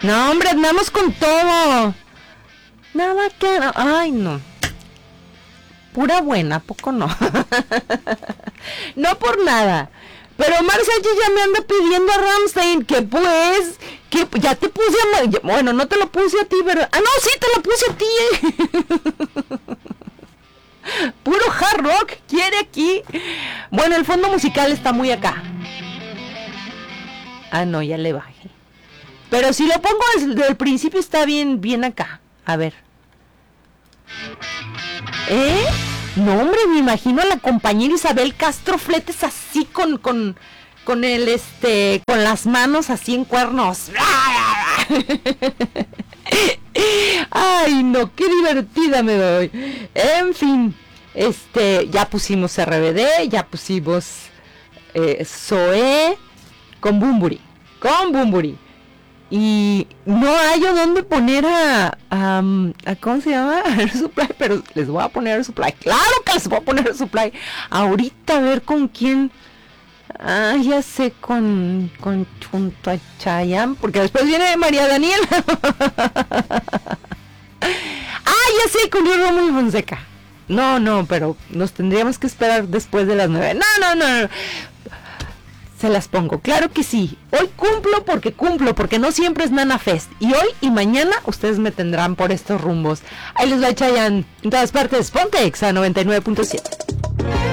No, hombre, andamos con todo. Nada que... Ay, no. Pura buena, ¿a poco no? No por nada. Pero Omar Sánchez ya me anda pidiendo a Rammstein que pues... Que ya te puse a... Bueno, no te lo puse a ti, pero... Ah, no, sí, te lo puse a ti. Puro hard rock quiere aquí. Bueno, el fondo musical está muy acá. Ah, no, ya le bajé. Pero si lo pongo desde el principio está bien acá. A ver. No, hombre, me imagino a la compañera Isabel Castro Fletes así con el con las manos así en cuernos. Ay, no, qué divertida me doy. En fin, ya pusimos RBD, ya pusimos Zoé con Bunbury. Y no hay dónde poner a ¿cómo se llama? Air Supply, pero les voy a poner Air Supply. Claro que les voy a poner Air Supply. Ahorita a ver con quién. Ah, ya sé, junto a Chayanne, porque después viene María Daniela. Ya sé, con Luis Romo y Fonseca. No, pero nos tendríamos que esperar después de las 9. No. Se las pongo, claro que sí. Hoy cumplo porque no siempre es Nana Fest. Y hoy y mañana ustedes me tendrán por estos rumbos. Ahí les va Chayanne en todas partes. Ponte Exa 99.7.